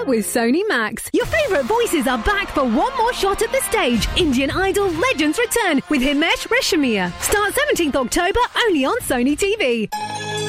with Sony Max. Your favourite voices are back for one more shot at the stage. Indian Idol Legends return with Himesh Reshammiya. Start 17th October only on Sony TV.